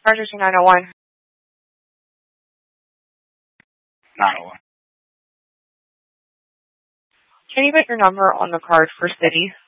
Roger 2901. 901. Can you put your number on the card for city?